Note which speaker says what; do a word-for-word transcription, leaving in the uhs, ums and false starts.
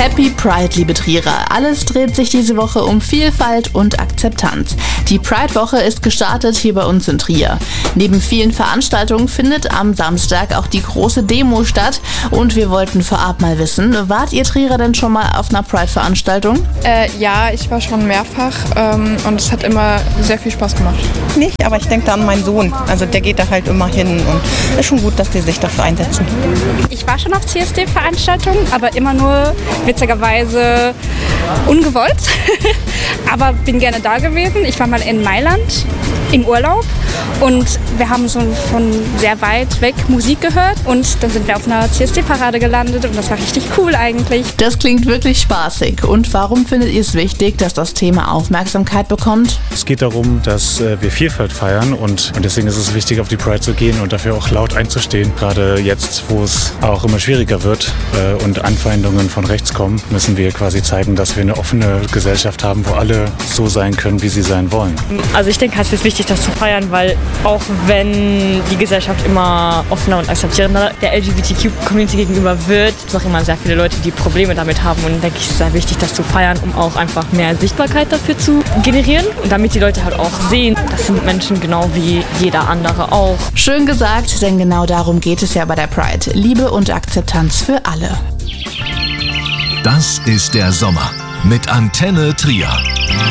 Speaker 1: Happy Pride, liebe Trierer. Alles dreht sich diese Woche um Vielfalt und Akzeptanz. Die Pride-Woche ist gestartet hier bei uns in Trier. Neben vielen Veranstaltungen findet am Samstag auch die große Demo statt. Und wir wollten vorab mal wissen, wart ihr Trierer denn schon mal auf einer Pride-Veranstaltung?
Speaker 2: Äh, ja, ich war schon mehrfach ähm, und es hat immer sehr viel Spaß gemacht.
Speaker 3: Nicht, aber ich denke da an meinen Sohn. Also der geht da halt immer hin und es ist schon gut, dass die sich dafür einsetzen.
Speaker 4: Ich war schon auf C S D-Veranstaltungen, aber immer nur witzigerweise ungewollt. Aber bin gerne da gewesen. Ich war mal in Mailand im Urlaub und wir haben so von sehr weit weg Musik gehört und dann sind wir auf einer C S D-Parade gelandet und das war richtig cool eigentlich.
Speaker 1: Das klingt wirklich spaßig. Und warum findet ihr es wichtig, dass das Thema Aufmerksamkeit bekommt?
Speaker 5: Es geht darum, dass äh, wir Vielfalt feiern und, und deswegen ist es wichtig, auf die Pride zu gehen und dafür auch laut einzustehen. Gerade jetzt, wo es auch immer schwieriger wird äh, und Anfeindungen von rechts kommen, müssen wir quasi zeigen, dass wir eine offene Gesellschaft haben, wo alle so sein können, wie sie sein wollen.
Speaker 6: Also ich denke, es ist wichtig, das zu feiern, weil auch wenn die Gesellschaft immer offener und akzeptierender der L G B T Q-Community gegenüber wird, es noch immer sehr viele Leute, die Probleme damit haben und denke ich, es ist sehr wichtig, das zu feiern, um auch einfach mehr Sichtbarkeit dafür zu generieren und damit die Leute halt auch sehen, das sind Menschen genau wie jeder andere auch.
Speaker 1: Schön gesagt, denn genau darum geht es ja bei der Pride. Liebe und Akzeptanz für alle.
Speaker 7: Das ist der Sommer mit Antenne Trier.